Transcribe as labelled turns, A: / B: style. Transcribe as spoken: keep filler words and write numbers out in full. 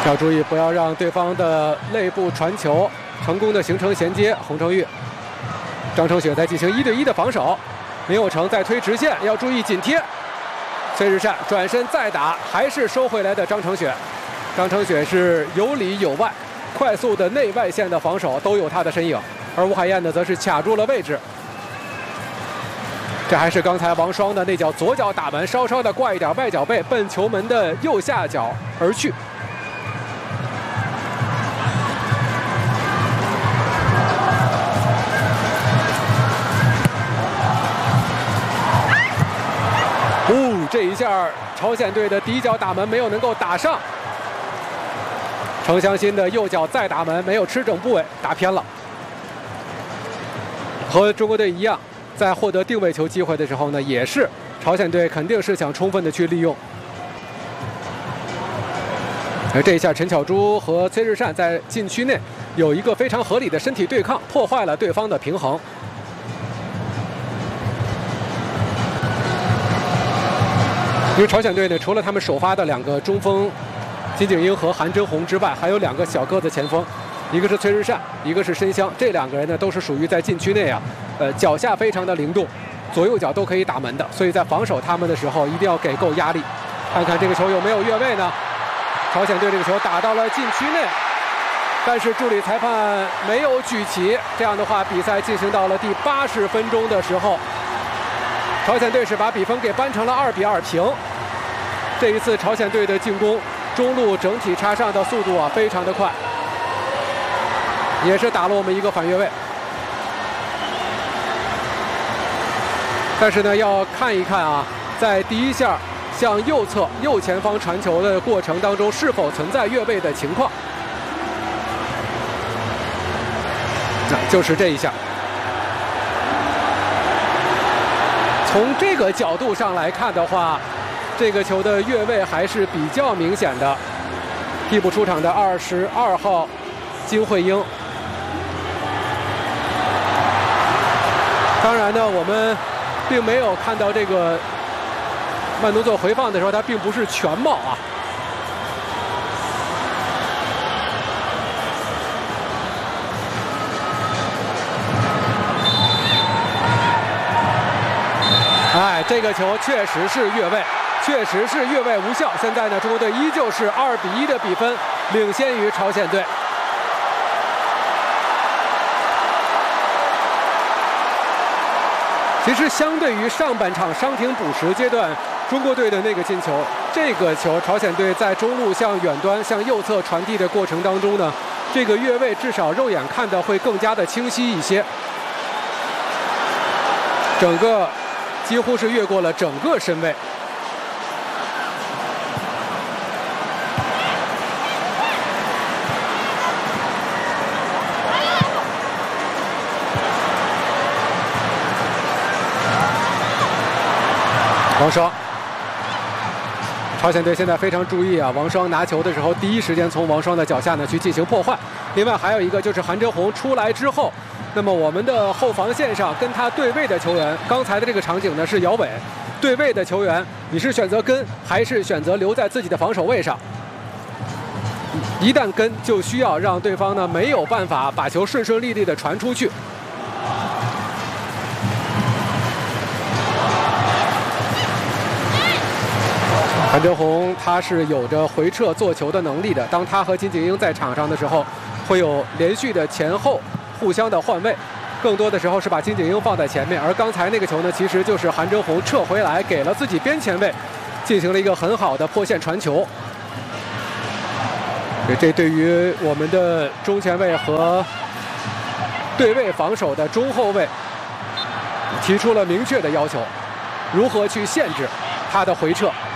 A: 要注意不要让对方的内部传球成功的形成衔接。洪承玉、张承雪在进行一对一的防守，林有成再推直线，要注意紧贴。崔日善转身再打，还是收回来的张承雪。张承雪是有里有外，快速的内外线的防守都有他的身影，而吴海燕呢，则是卡住了位置。这还是刚才王霜的那脚左脚打门，稍稍的挂一点外脚背，奔球门的右下角而去。哦，这一下朝鲜队的第一脚打门没有能够打上。程祥新的右脚再打门，没有吃准部位，打偏了。和中国队一样，在获得定位球机会的时候呢，也是朝鲜队肯定是想充分的去利用。而这一下，陈巧珠和崔日善在禁区内有一个非常合理的身体对抗，破坏了对方的平衡。因为朝鲜队呢，除了他们首发的两个中锋金景英和韩真红之外，还有两个小个子前锋，一个是崔日善，一个是申湘。这两个人呢，都是属于在禁区内啊，呃，脚下非常的灵动，左右脚都可以打门的。所以在防守他们的时候，一定要给够压力。看看这个球有没有越位呢？朝鲜队这个球打到了禁区内，但是助理裁判没有举旗。这样的话，比赛进行到了第八十分钟的时候，朝鲜队是把比分给扳成了二比二平。这一次朝鲜队的进攻，中路整体插上的速度啊非常的快，也是打了我们一个反越位。但是呢，要看一看啊，在第一下向右侧右前方传球的过程当中，是否存在越位的情况。那就是这一下。从这个角度上来看的话，这个球的越位还是比较明显的。替补出场的二十二号金慧英。当然呢，我们并没有看到这个慢动作回放的时候，它并不是全帽啊。哎，这个球确实是越位，确实是越位无效。现在呢，中国队依旧是二比一的比分，领先于朝鲜队。其实相对于上半场伤停补时阶段，中国队的那个进球，这个球朝鲜队在中路向远端、向右侧传递的过程当中呢，这个越位至少肉眼看到会更加的清晰一些。整个几乎是越过了整个身位。王霜，朝鲜队现在非常注意啊，王霜拿球的时候，第一时间从王霜的脚下呢去进行破坏。另外还有一个就是韩真红出来之后，那么我们的后防线上跟他对位的球员，刚才的这个场景呢是姚伟，对位的球员，你是选择跟还是选择留在自己的防守位上？一旦跟，就需要让对方呢没有办法把球顺顺利利的传出去。韩真红他是有着回撤做球的能力的，当他和金景英在场上的时候，会有连续的前后互相的换位，更多的时候是把金景英放在前面，而刚才那个球呢，其实就是韩真红撤回来给了自己边前卫，进行了一个很好的破线传球。这对于我们的中前卫和对位防守的中后卫提出了明确的要求，如何去限制他的回撤。